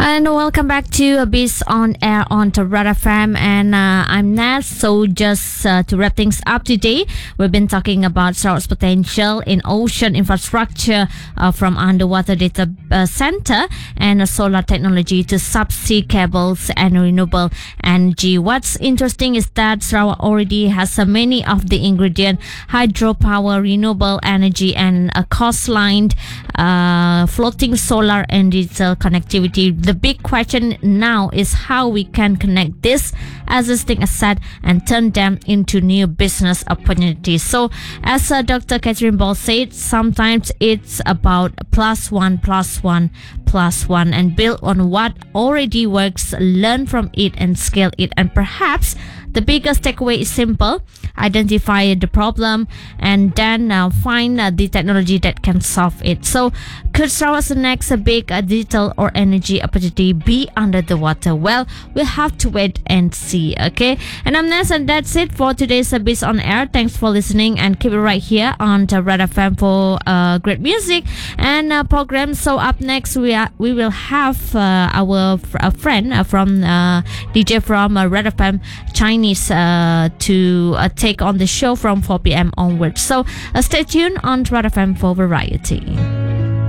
And welcome back to Abyss on Air on Red FM, and I'm Naz. So just to wrap things up today, we've been talking about Sarawak's potential in ocean infrastructure from underwater data center and solar technology to subsea cables and renewable energy. What's interesting is that Sarawak already has many of the ingredient: hydropower, renewable energy, and a coastline, floating solar and digital connectivity. The big question now is how we can connect this existing asset and turn them into new business opportunities. So, as Dr. Catherine Ball said, sometimes it's about plus one, and build on what already works, learn from it, and scale it. And perhaps the biggest takeaway is simple: identify the problem and then find the technology that can solve it. So, could Sarawak's next big digital or energy opportunity be under the water? Well, we'll have to wait and see, okay? And I'm Ness, and that's it for today's Abyss on Air. Thanks for listening, and keep it right here on Red FM for great music and programs. So up next, we will have our friend from DJ from Red FM Chinese to take on the show from 4 p.m. onwards. So stay tuned on Red FM for variety.